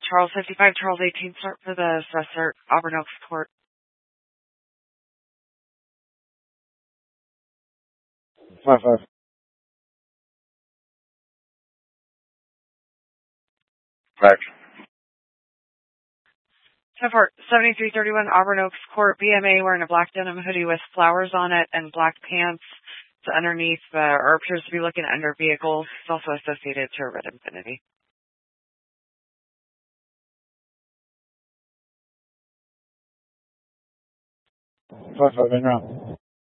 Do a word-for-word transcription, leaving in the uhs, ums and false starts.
Charles fifty-five, Charles eighteen, start for the assessor, Auburn Oaks Court. Five five. Back. ten four, seventy-three thirty-one, Auburn Oaks Court, B M A wearing a black denim hoodie with flowers on it and black pants. It's underneath, uh, or appears to be looking under vehicles. It's also associated to a red Infiniti. Five five in round.